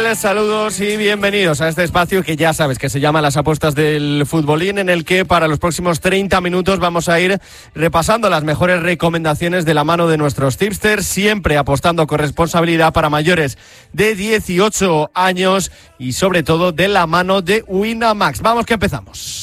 tal? Saludos y bienvenidos a este espacio que ya sabes que se llama Las Apuestas del Futbolín, en el que para los próximos 30 minutos vamos a ir repasando las mejores recomendaciones de la mano de nuestros tipsters, siempre apostando con responsabilidad para mayores de 18 años y sobre todo de la mano de Winamax. Vamos que empezamos.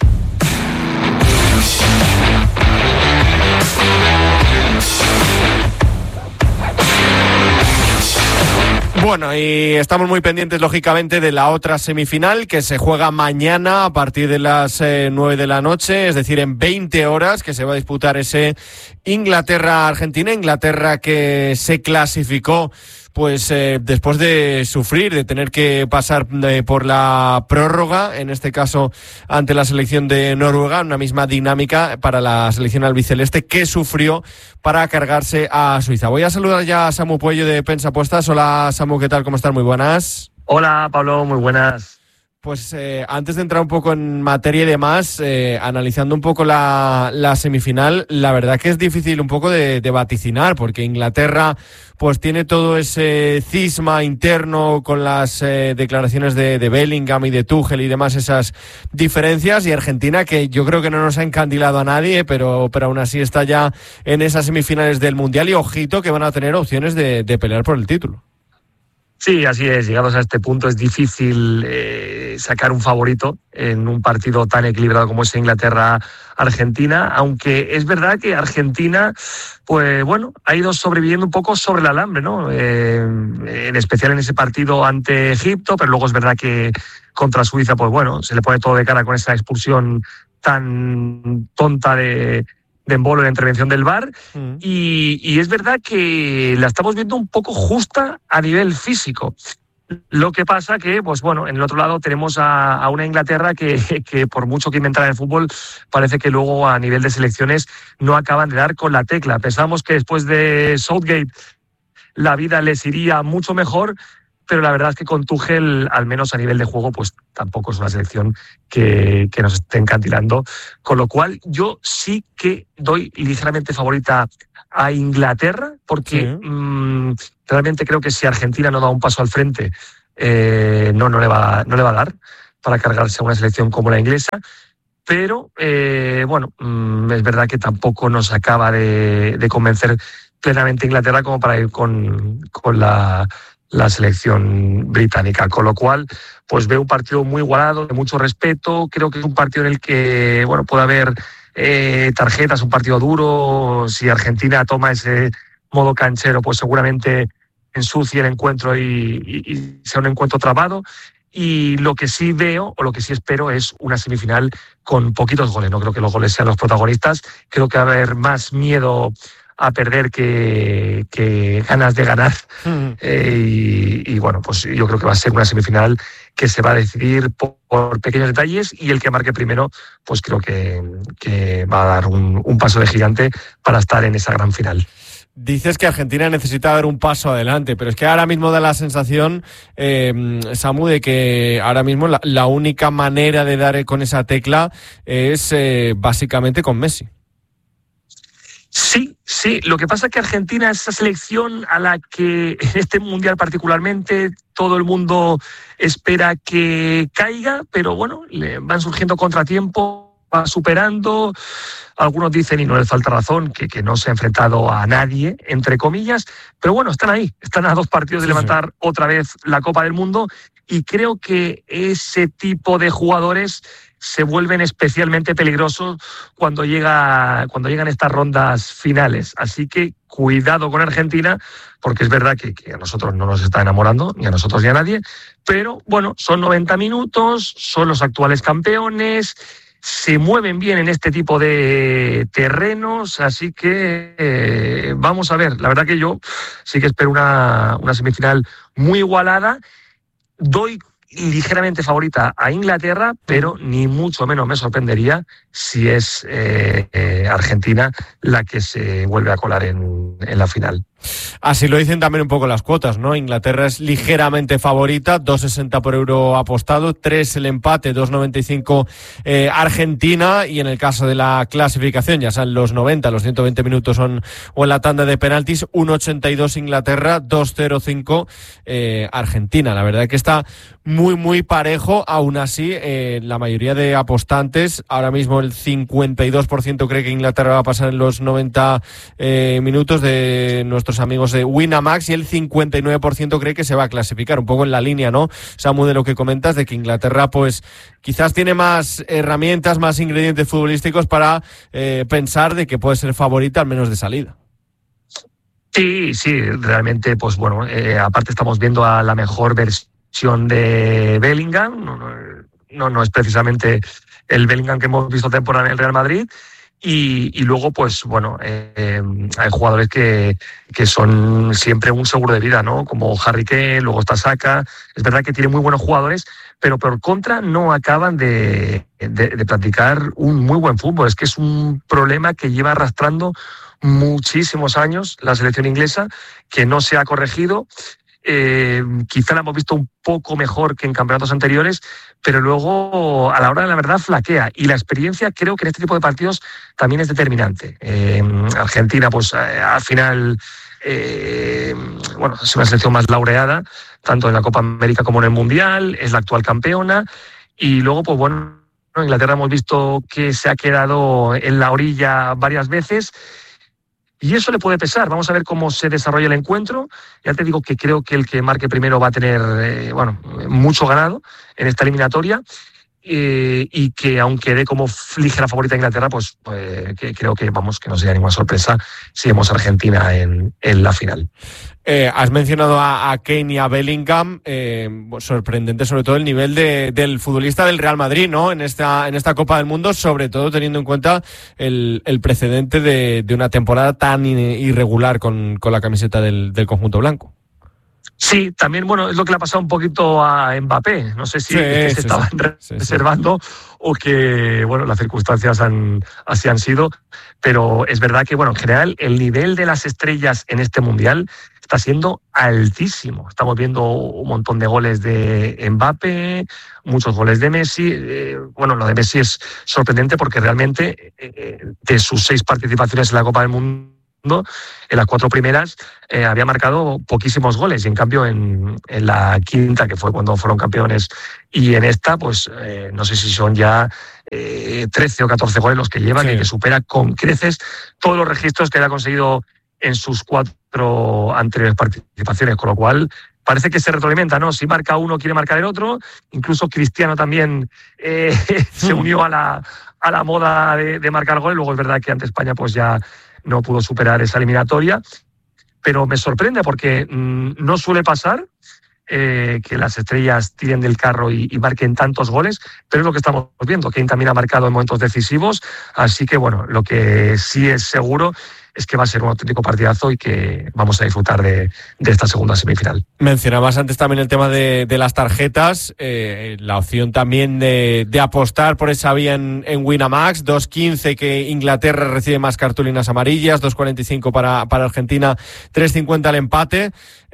Bueno, y estamos muy pendientes, lógicamente, de la otra semifinal que se juega mañana a partir de las 9 de la noche, es decir, en 20 horas, que se va a disputar ese Inglaterra-Argentina. Inglaterra que se clasificó pues después de sufrir, de tener que pasar por la prórroga, en este caso ante la selección de Noruega, una misma dinámica para la selección albiceleste que sufrió para cargarse a Suiza. Voy a saludar ya a Samu Puello de Pensa Apuestas. Hola Samu, ¿qué tal? ¿Cómo estás? Muy buenas. Hola Pablo, muy buenas. Pues antes de entrar un poco en materia y demás, analizando un poco la semifinal, la verdad que es difícil un poco de vaticinar, porque Inglaterra pues tiene todo ese cisma interno con las declaraciones de Bellingham y de Tuchel y demás, esas diferencias, y Argentina, que yo creo que no nos ha encandilado a nadie, pero aún así está ya en esas semifinales del Mundial, y ojito que van a tener opciones de pelear por el título. Sí, así es. Llegados a este punto es difícil sacar un favorito en un partido tan equilibrado como es Inglaterra-Argentina, aunque es verdad que Argentina, pues bueno, ha ido sobreviviendo un poco sobre el alambre, ¿no? En especial en ese partido ante Egipto, pero luego es verdad que contra Suiza, pues bueno, se le pone todo de cara con esa expulsión tan tonta de Embolo en la intervención del VAR, y es verdad que la estamos viendo un poco justa a nivel físico. Lo que pasa que, pues bueno, en el otro lado tenemos a una Inglaterra que por mucho que inventara el fútbol, parece que luego a nivel de selecciones no acaban de dar con la tecla. Pensamos que después de Southgate la vida les iría mucho mejor, pero la verdad es que con Tuchel, al menos a nivel de juego, pues tampoco es una selección que nos esté encantilando. Con lo cual, yo sí que doy ligeramente favorita a Inglaterra, porque realmente creo que si Argentina no da un paso al frente, no le va a dar para cargarse a una selección como la inglesa. Pero, bueno, es verdad que tampoco nos acaba de convencer plenamente Inglaterra como para ir con la selección británica, con lo cual pues veo un partido muy igualado, de mucho respeto. Creo que es un partido en el que bueno, puede haber tarjetas, un partido duro. Si Argentina toma ese modo canchero, pues seguramente ensucie el encuentro y sea un encuentro trabado. Y lo que sí veo, o lo que sí espero, es una semifinal con poquitos goles. No creo que los goles sean los protagonistas. Creo que va a haber más miedo a perder que ganas de ganar. Y bueno, pues yo creo que va a ser una semifinal que se va a decidir por pequeños detalles, y el que marque primero, pues creo que va a dar un paso de gigante para estar en esa gran final. Dices que Argentina necesita dar un paso adelante, pero es que ahora mismo da la sensación, Samu, de que ahora mismo la única manera de dar con esa tecla es básicamente con Messi. Sí. Lo que pasa es que Argentina es esa selección a la que en este Mundial particularmente todo el mundo espera que caiga, pero bueno, le van surgiendo contratiempos, va superando. Algunos dicen, y no les falta razón, que no se ha enfrentado a nadie, entre comillas, pero bueno, están ahí, están a 2 partidos de levantar otra vez la Copa del Mundo, y creo que ese tipo de jugadores se vuelven especialmente peligrosos cuando llegan estas rondas finales. Así que cuidado con Argentina, porque es verdad que a nosotros no nos está enamorando, ni a nosotros ni a nadie, pero bueno, son 90 minutos, son los actuales campeones, se mueven bien en este tipo de terrenos, así que vamos a ver. La verdad que yo sí que espero una semifinal muy igualada. Doy ligeramente favorita a Inglaterra, pero ni mucho menos me sorprendería si es Argentina la que se vuelve a colar en la final. Así lo dicen también un poco las cuotas, ¿no? Inglaterra es ligeramente favorita, 2,60 por euro apostado, 3 el empate, 2,95 Argentina, y en el caso de la clasificación, ya sean los 90, los 120 minutos o en la tanda de penaltis, 1,82 Inglaterra, 2,05 Argentina. La verdad es que está muy, muy parejo. Aún así, la mayoría de apostantes, ahora mismo el 52% cree que Inglaterra va a pasar en los 90 minutos de nuestros amigos de Winamax, y el 59% cree que se va a clasificar, un poco en la línea, ¿no, Samu, de lo que comentas, de que Inglaterra pues quizás tiene más herramientas, más ingredientes futbolísticos para pensar de que puede ser favorita al menos de salida? Sí, realmente, pues bueno, aparte estamos viendo a la mejor versión de Bellingham, no es precisamente el Bellingham que hemos visto temporada en el Real Madrid. Y luego, pues bueno, hay jugadores que son siempre un seguro de vida, ¿no? Como Harry Kane, luego está Saka. Es verdad que tiene muy buenos jugadores, pero por contra no acaban de practicar un muy buen fútbol. Es que es un problema que lleva arrastrando muchísimos años la selección inglesa, que no se ha corregido. Quizá la hemos visto un poco mejor que en campeonatos anteriores, pero luego a la hora de la verdad flaquea, y la experiencia creo que en este tipo de partidos también es determinante. Argentina pues al final bueno, es una selección más laureada tanto en la Copa América como en el Mundial, es la actual campeona, y luego pues bueno, Inglaterra hemos visto que se ha quedado en la orilla varias veces. Y eso le puede pesar. Vamos a ver cómo se desarrolla el encuentro. Ya te digo que creo que el que marque primero va a tener mucho ganado en esta eliminatoria, y que aunque dé como ligera favorita a Inglaterra, pues que creo que no sería ninguna sorpresa si vemos a Argentina en la final. Has mencionado a Kane y a Bellingham, sorprendente sobre todo el nivel del futbolista del Real Madrid, ¿no? En esta Copa del Mundo, sobre todo teniendo en cuenta el precedente de una temporada tan irregular con la camiseta del conjunto blanco. Sí, también, bueno, es lo que le ha pasado un poquito a Mbappé. No sé si se estaban reservando o que, bueno, las circunstancias así han sido, pero es verdad que, bueno, en general, el nivel de las estrellas en este Mundial está siendo altísimo. Estamos viendo un montón de goles de Mbappé, muchos goles de Messi. Bueno, lo de Messi es sorprendente porque realmente de sus 6 participaciones en la Copa del Mundo, en las 4 primeras había marcado poquísimos goles, y en cambio en la quinta, que fue cuando fueron campeones, y en esta, pues no sé si son ya 13 o 14 goles los que llevan, y que supera con creces todos los registros que había conseguido en sus 4 anteriores participaciones, con lo cual parece que se retroalimenta, ¿no? Si marca uno, quiere marcar el otro. Incluso Cristiano también se unió a la moda de marcar goles. Luego es verdad que ante España pues ya no pudo superar esa eliminatoria, pero me sorprende porque no suele pasar que las estrellas tiren del carro y marquen tantos goles, pero es lo que estamos viendo. Kane también ha marcado en momentos decisivos, así que bueno, lo que sí es seguro es que va a ser un auténtico partidazo y que vamos a disfrutar de esta segunda semifinal. Mencionabas antes también el tema de las tarjetas, la opción también de apostar por esa vía en Winamax, 2.15 que Inglaterra recibe más cartulinas amarillas, 2.45 para Argentina, 3.50 el empate.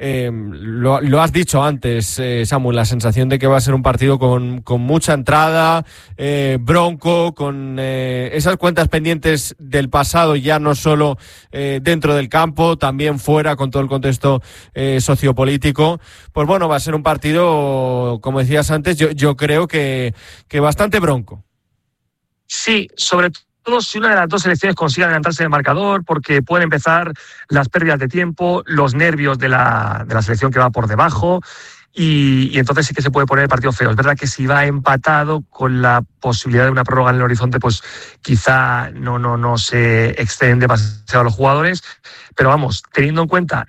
Lo has dicho antes, Samuel, la sensación de que va a ser un partido con mucha entrada, bronco, con esas cuentas pendientes del pasado, ya no solo dentro del campo, también fuera, con todo el contexto sociopolítico. Pues bueno, va a ser un partido, como decías antes, yo creo que bastante bronco. Sí, sobre todo si una de las dos selecciones consigue adelantarse en el marcador, porque pueden empezar las pérdidas de tiempo, los nervios de la selección que va por debajo, y entonces sí que se puede poner el partido feo. Es verdad que si va empatado, con la posibilidad de una prórroga en el horizonte, pues quizá no se exceden demasiado los jugadores, pero vamos, teniendo en cuenta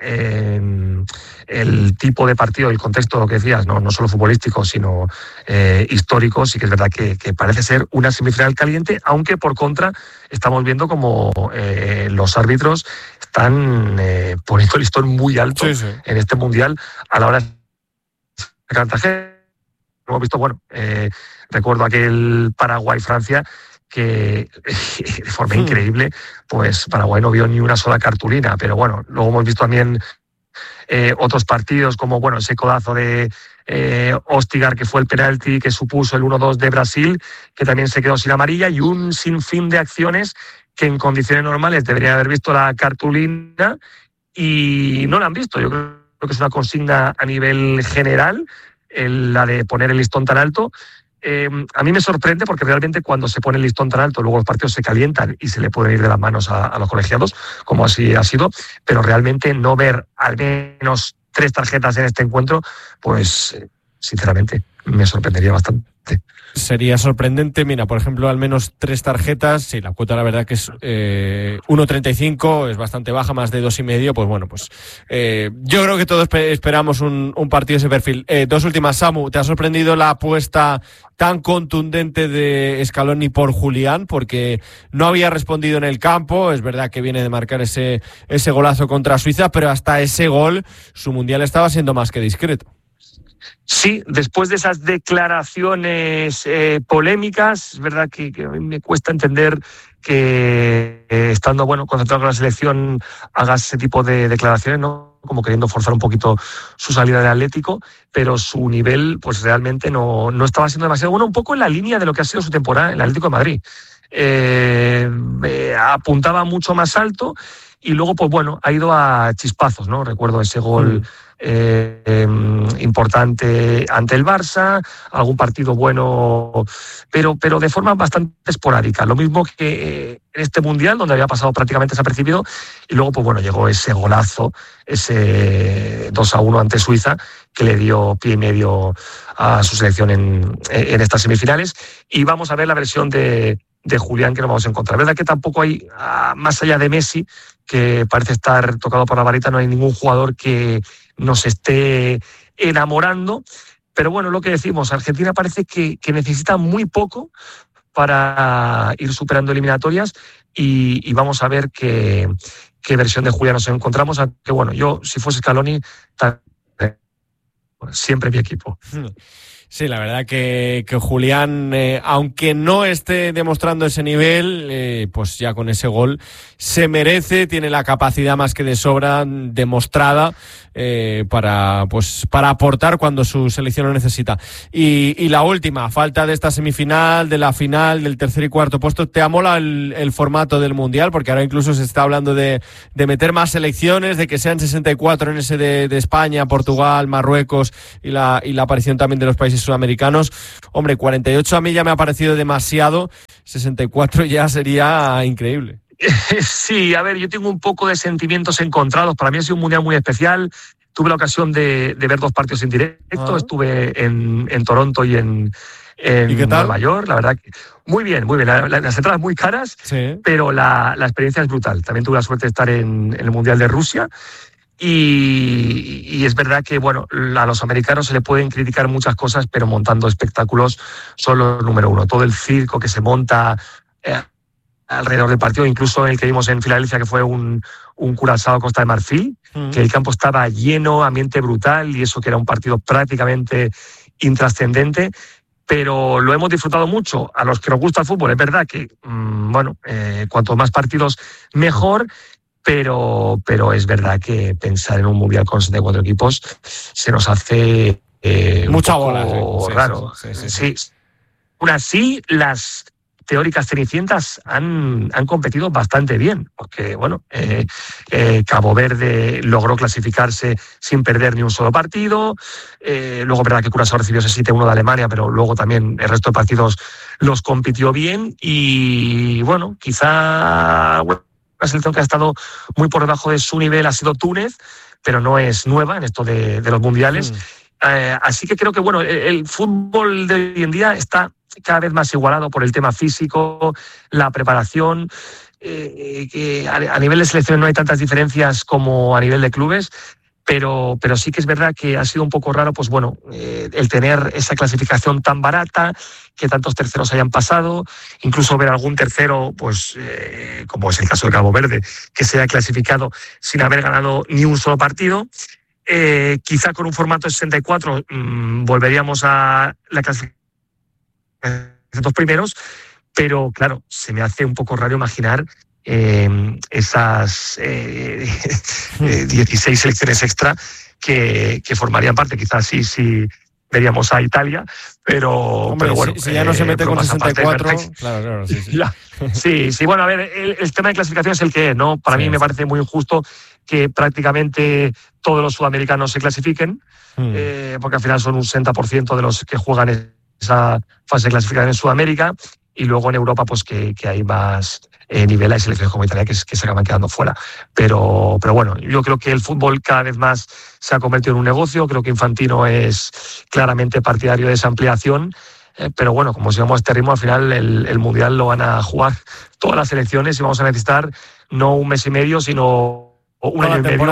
el tipo de partido y el contexto, lo que decías, no solo futbolístico, sino histórico, sí que es verdad que parece ser una semifinal caliente, aunque por contra estamos viendo como los árbitros están poniendo el listón muy alto en este Mundial a la hora de Cartagena. Hemos visto, bueno, recuerdo aquel Paraguay-Francia, que de forma increíble, pues Paraguay no vio ni una sola cartulina. Pero bueno, luego hemos visto también otros partidos como, bueno, ese codazo de Ostigar, que fue el penalti que supuso el 1-2 de Brasil, que también se quedó sin amarilla, y un sinfín de acciones que en condiciones normales deberían haber visto la cartulina y no la han visto. Yo creo que es una consigna a nivel general, la de poner el listón tan alto. A mí me sorprende porque realmente cuando se pone el listón tan alto, luego los partidos se calientan y se le pueden ir de las manos a los colegiados, como así ha sido, pero realmente no ver al menos 3 tarjetas en este encuentro, pues sinceramente me sorprendería bastante. Sería sorprendente, mira, por ejemplo, al menos 3 tarjetas, sí, la cuota la verdad que es 1.35, es bastante baja, más de 2,5, pues bueno, pues yo creo que todos esperamos un partido de ese perfil. 2 últimas, Samu, ¿te ha sorprendido la apuesta tan contundente de Scaloni por Julián? Porque no había respondido en el campo, es verdad que viene de marcar ese golazo contra Suiza, pero hasta ese gol su mundial estaba siendo más que discreto. Sí, después de esas declaraciones polémicas, es verdad que a mí me cuesta entender que estando concentrado con la selección hagas ese tipo de declaraciones, ¿no? Como queriendo forzar un poquito su salida del Atlético, pero su nivel pues realmente no estaba siendo demasiado bueno, un poco en la línea de lo que ha sido su temporada en el Atlético de Madrid. Apuntaba mucho más alto y luego pues bueno, ha ido a chispazos, ¿no? Recuerdo ese gol importante ante el Barça, algún partido bueno, pero de forma bastante esporádica. Lo mismo que en este Mundial, donde había pasado prácticamente desapercibido, y luego pues bueno, llegó ese golazo, ese 2-1 ante Suiza, que le dio pie y medio a su selección en estas semifinales. Y vamos a ver la versión de Julián que nos vamos a encontrar. La verdad que tampoco hay, más allá de Messi, que parece estar tocado por la varita, no hay ningún jugador que nos esté enamorando, pero bueno, lo que decimos, Argentina parece que necesita muy poco para ir superando eliminatorias y vamos a ver qué versión de Julián nos encontramos, aunque bueno, yo si fuese Scaloni siempre mi equipo. Sí, la verdad que Julián, aunque no esté demostrando ese nivel, pues ya con ese gol se merece, tiene la capacidad más que de sobra demostrada para aportar cuando su selección lo necesita. Y la última, falta de esta semifinal, de la final, del tercer y cuarto puesto. ¿Te amola el formato del Mundial? Porque ahora incluso se está hablando de meter más selecciones, de que sean 64 en ese de España, Portugal, Marruecos y la aparición también de los países sudamericanos. Hombre, 48 a mí ya me ha parecido demasiado, 64 ya sería increíble. Sí, a ver, yo tengo un poco de sentimientos encontrados. Para mí ha sido un mundial muy especial. Tuve la ocasión de ver 2 partidos en directo. Estuve en Toronto y en Nueva York. La verdad que muy bien. Las entradas muy caras, sí, pero la experiencia es brutal. También tuve la suerte de estar en el Mundial de Rusia. Y es verdad que bueno, a los americanos se le pueden criticar muchas cosas, pero montando espectáculos son los número uno. Todo el circo que se monta alrededor del partido, incluso el que vimos en Filadelfia, que fue un Curazao Costa de Marfil, que el campo estaba lleno, ambiente brutal, y eso que era un partido prácticamente intrascendente, pero lo hemos disfrutado mucho. A los que nos gusta el fútbol, es verdad que cuanto más partidos mejor, pero es verdad que pensar en un mundial con 74 equipos se nos hace mucha bola, raro. Sí. Aún así, las teóricas cenicientas han competido bastante bien, porque bueno, Cabo Verde logró clasificarse sin perder ni un solo partido. Luego es verdad que Curazao recibió ese 7-1 de Alemania, pero luego también el resto de partidos los compitió bien. Y bueno, quizá la selección que ha estado muy por debajo de su nivel ha sido Túnez, pero no es nueva en esto de los mundiales. Así que creo que bueno, el fútbol de hoy en día está cada vez más igualado por el tema físico, la preparación, que a nivel de selección no hay tantas diferencias como a nivel de clubes, pero sí que es verdad que ha sido un poco raro, pues bueno, el tener esa clasificación tan barata, que tantos terceros hayan pasado, incluso ver algún tercero, pues como es el caso de Cabo Verde, que se haya clasificado sin haber ganado ni un solo partido. Quizá con un formato de 64 volveríamos a la clasificación de los primeros, pero claro, se me hace un poco raro imaginar esas 16 selecciones extra que formarían parte. Quizás sí veríamos a Italia, pero, hombre, pero bueno. Si ya no se mete con 64, claro, sí. Sí, bueno, a ver, el tema de clasificación es el que es, ¿no? Para mí me parece muy injusto que prácticamente todos los sudamericanos se clasifiquen, porque al final son un 60% de los que juegan esa fase de clasificación en Sudamérica, y luego en Europa pues que hay más nivel, hay selecciones como Italia que se acaban quedando fuera. Pero bueno, yo creo que el fútbol cada vez más se ha convertido en un negocio. Creo que Infantino es claramente partidario de esa ampliación, pero bueno, como sigamos a este ritmo, al final el Mundial lo van a jugar todas las selecciones y vamos a necesitar no un mes y medio, sino un año y medio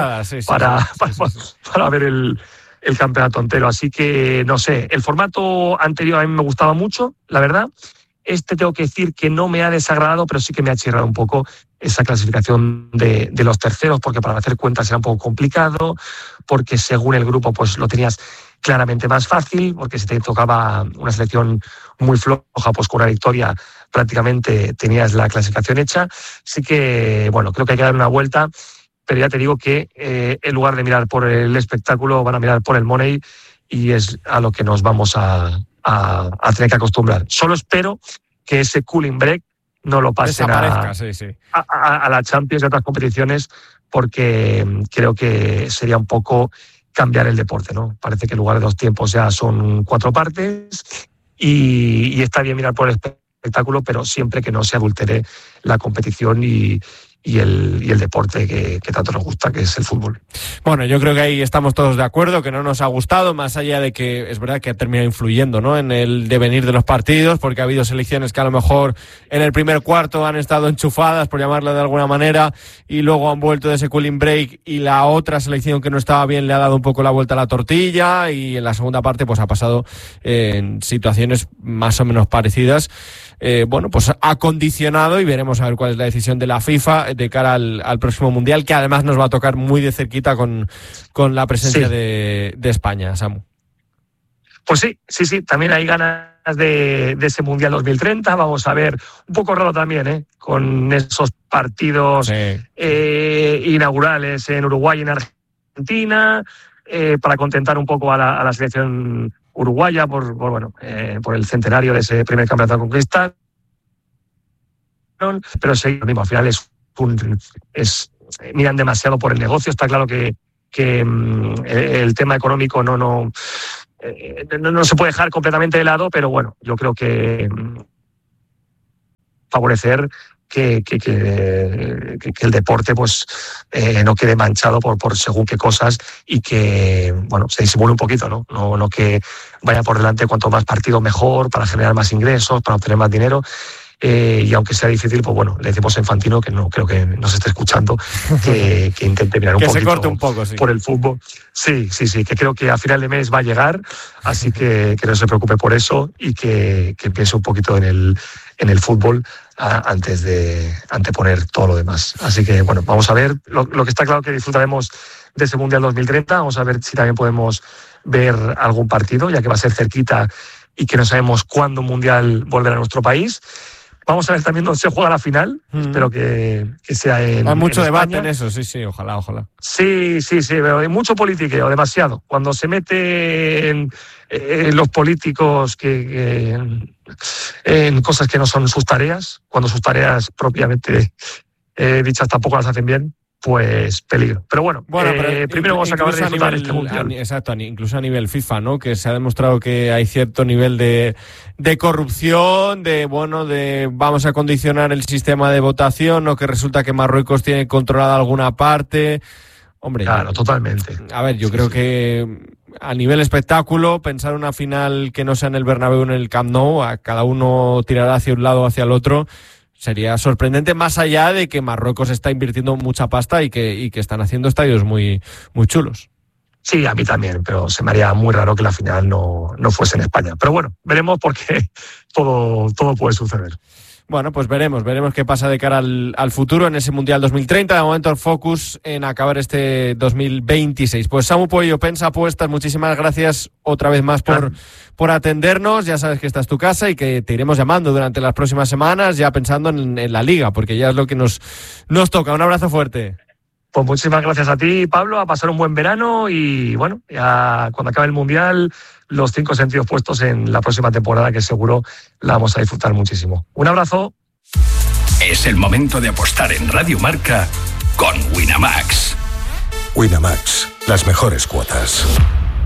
para ver el campeonato entero. Así que, no sé, el formato anterior a mí me gustaba mucho, la verdad. Tengo que decir que no me ha desagradado, pero sí que me ha chirrado un poco esa clasificación de los terceros, porque para hacer cuentas era un poco complicado, porque según el grupo pues lo tenías claramente más fácil, porque si te tocaba una selección muy floja, pues con una victoria prácticamente tenías la clasificación hecha. Así que, bueno, creo que hay que dar una vuelta, pero ya te digo que en lugar de mirar por el espectáculo, van a mirar por el money, y es a lo que nos vamos a tener que acostumbrar. Solo espero que ese cooling break no lo pasen a la Champions y a otras competiciones, porque creo que sería un poco cambiar el deporte, ¿no? Parece que en lugar de 2 tiempos ya son 4 partes, y está bien mirar por el espectáculo, pero siempre que no se adultere la competición y el deporte que tanto nos gusta, que es el fútbol. Bueno, yo creo que ahí estamos todos de acuerdo, que no nos ha gustado, más allá de que es verdad que ha terminado influyendo, ¿no?, en el devenir de los partidos, porque ha habido selecciones que a lo mejor en el primer cuarto han estado enchufadas, por llamarlo de alguna manera, y luego han vuelto de ese cooling break, y la otra selección que no estaba bien le ha dado un poco la vuelta a la tortilla, y en la segunda parte pues ha pasado en situaciones más o menos parecidas. Bueno, pues ha condicionado, y veremos a ver cuál es la decisión de la FIFA de cara al próximo Mundial, que además nos va a tocar muy de cerquita con la presencia de España, Samu. Pues sí, también hay ganas de ese Mundial 2030. Vamos a ver, un poco raro también, con esos partidos inaugurales en Uruguay y en Argentina, para contentar un poco a la selección uruguaya por el centenario de ese primer campeonato conquistado. Pero sí, lo mismo, al final miran demasiado por el negocio. Está claro que el tema económico no se puede dejar completamente de lado, pero bueno, yo creo que favorecer que el deporte pues no quede manchado por según qué cosas, y que se disimule un poquito, no que vaya por delante cuanto más partido mejor, para generar más ingresos, para obtener más dinero. Y aunque sea difícil, pues le decimos a Infantino, que no creo que nos esté escuchando, que intente mirar un poquito, se corte un poco, por el fútbol. Sí, que creo que a final de mes va a llegar, así que no se preocupe por eso, y que piense un poquito en el fútbol antes de anteponer todo lo demás. Así que vamos a ver. Lo que está claro que disfrutaremos de ese Mundial 2030. Vamos a ver si también podemos ver algún partido, ya que va a ser cerquita y que no sabemos cuándo un Mundial volverá a nuestro país. Vamos a ver también dónde se juega la final. Espero que sea en Hay mucho en debate en eso, sí, ojalá. Sí, pero hay mucho politiqueo, demasiado. Cuando se meten los políticos en cosas que no son sus tareas, cuando sus tareas propiamente dichas tampoco las hacen bien, pues peligro. Pero primero vamos a acabar de disfrutar este Mundial. Exacto, incluso a nivel FIFA, ¿no?, que se ha demostrado que hay cierto nivel de corrupción, de vamos a condicionar el sistema de votación, o que resulta que Marruecos tiene controlada alguna parte. Hombre, claro, totalmente. A ver, yo creo que a nivel espectáculo, pensar una final que no sea en el Bernabéu, en el Camp Nou, a cada uno tirará hacia un lado o hacia el otro, sería sorprendente, más allá de que Marruecos está invirtiendo mucha pasta y que están haciendo estadios muy, muy chulos. Sí, a mí también, pero se me haría muy raro que la final no fuese en España. Pero veremos, porque todo puede suceder. Bueno, pues veremos qué pasa de cara al futuro en ese Mundial 2030. De momento el focus en acabar este 2026. Pues Samu Pueyo, Pensa Apuestas, muchísimas gracias otra vez más por atendernos. Ya sabes que esta es tu casa y que te iremos llamando durante las próximas semanas, ya pensando en la Liga, porque ya es lo que nos toca. Un abrazo fuerte. Pues muchísimas gracias a ti, Pablo, a pasar un buen verano y bueno, ya cuando acabe el Mundial, los 5 sentidos puestos en la próxima temporada, que seguro la vamos a disfrutar muchísimo. Un abrazo. Es el momento de apostar en Radio Marca con Winamax. Winamax, las mejores cuotas.